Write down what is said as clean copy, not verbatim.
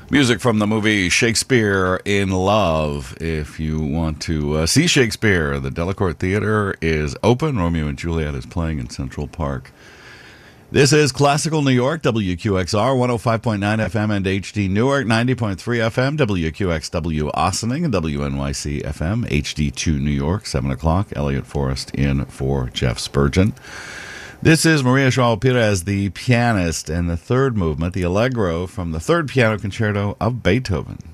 Music from the movie Shakespeare in Love. If you want to see Shakespeare, the Delacorte Theater is open. Romeo and Juliet is playing in Central Park. This is Classical New York, WQXR, 105.9 FM and HD Newark, 90.3 FM, WQXW Ossining, and WNYC FM, HD2 New York, 7 o'clock. Elliot Forrest in for Jeff Spurgeon. This is Maria Joao Pires, the pianist, and the third movement, the Allegro, from the Third Piano Concerto of Beethoven.